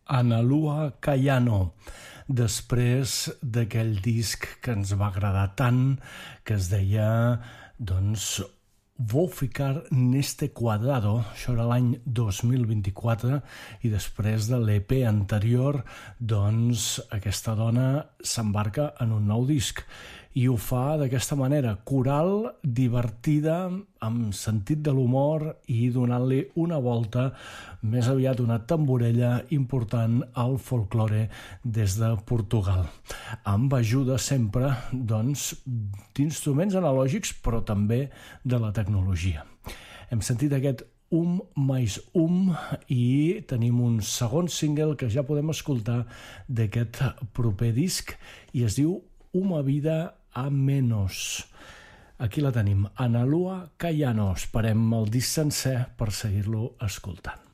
Analua Cayano, després d'aquell disc que ens va agradar tant, que es deia, doncs, Vou ficar neste cuadrado. Això era l'any 2024 i després de l'EP anterior, doncs, aquesta dona s'embarca en un nou disc i ho fa d'aquesta manera, coral, divertida, amb sentit de l'humor i donant-li una volta, més aviat una tamborella important al folklore des de Portugal, amb ajuda sempre, doncs, d'instruments analògics, però també de la tecnologia. Hem sentit aquest mais i tenim un segon single que ja podem escoltar d'aquest proper disc i es diu Uma vida a menos. Aquí la tenim, Analua Cayano. Esperem el disc sencer per seguir-lo escoltant.